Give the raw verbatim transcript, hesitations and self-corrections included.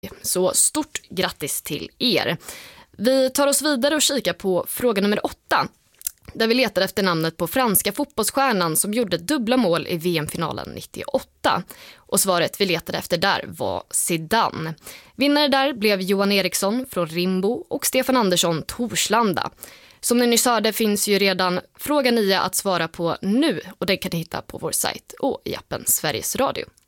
Så stort grattis till er. Vi tar oss vidare och kikar på fråga nummer åtta. Där vi letar efter namnet på franska fotbollsstjärnan som gjorde dubbla mål i V M-finalen nittioåtta. Och svaret vi letade efter där var Zidane. Vinnare där blev Johan Eriksson från Rimbo och Stefan Andersson Torslanda. Som ni nyss hörde finns ju redan fråga nio att svara på nu och det kan ni hitta på vår sajt och i appen Sveriges Radio.